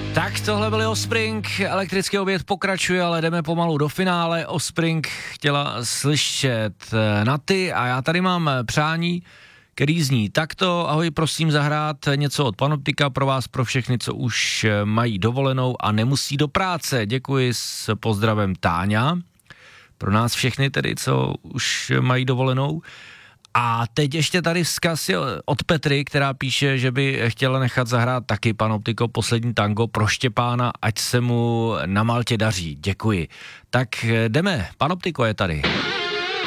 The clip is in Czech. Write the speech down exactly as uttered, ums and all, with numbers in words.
Tak tohle byl Offspring, elektrický oběd pokračuje, ale jdeme pomalu do finále. Offspring chtěla slyšet na ty a já tady mám přání, který zní takto. Ahoj, prosím zahrát něco od Panoptika pro vás, pro všechny, co už mají dovolenou a nemusí do práce. Děkuji, s pozdravem Táňa. Pro nás všechny tedy, co už mají dovolenou. A teď ještě tady vzkaz od Petry, která píše, že by chtěla nechat zahrát taky Panoptiko poslední tango pro Štěpána, ať se mu na Maltě daří. Děkuji. Tak jdeme, Panoptiko je tady.